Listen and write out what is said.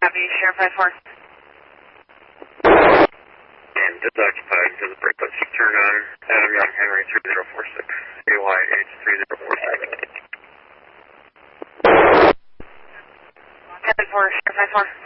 Copy, Sheriff 5-4. And it's occupied to the break. Let's turn on Adam Young Henry 3046, AYH 3047. 10-4, Sheriff 5-4.